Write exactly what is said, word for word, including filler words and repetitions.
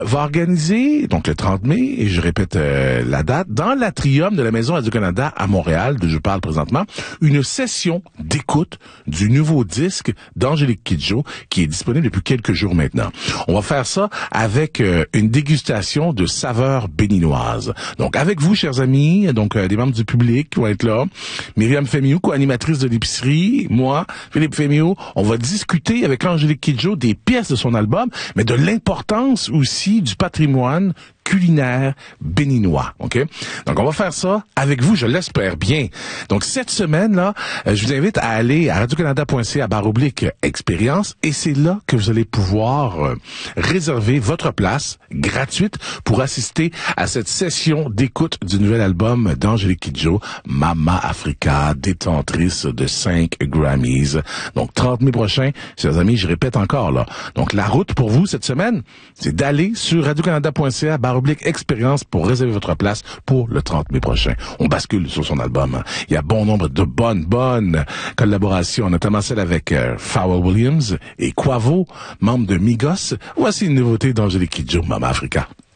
va organiser, donc le trente mai, et je répète euh, la date, dans l'atrium de la Maison Radio-Canada à Montréal, de je parle présentement, une session d'écoute du nouveau disque d'Angélique Kidjo, qui est disponible depuis quelques jours maintenant. On va faire ça avec euh, une dégustation de saveurs béninoises. Donc avec vous, chers amis, donc euh, des membres du public qui vont être là, Myriam Fémiou, co-animatrice de l'épicerie, moi, Philippe Fémiou, on va discuter avec Angélique Kidjo des pièces de son album, mais de l'importance aussi du patrimoine culinaire béninois, ok? Donc, on va faire ça avec vous, je l'espère bien. Donc, cette semaine-là, euh, je vous invite à aller à radio-canada point c a barre oblique expérience, et c'est là que vous allez pouvoir euh, réserver votre place gratuite pour assister à cette session d'écoute du nouvel album d'Angélique Kidjo, Mama Africa, détentrice de cinq Grammys. Donc, trente mai prochain, chers amis, je répète encore, là. Donc, la route pour vous cette semaine, c'est d'aller sur radio-canada point c a barre oblique expérience pour réserver votre place pour le trente mai prochain. On bascule sur son album. Il y a bon nombre de bonnes, bonnes collaborations, notamment celle avec euh, Pharrell Williams et Quavo, membre de Migos. Voici une nouveauté d'Angélique Kidjo, Mama Africa.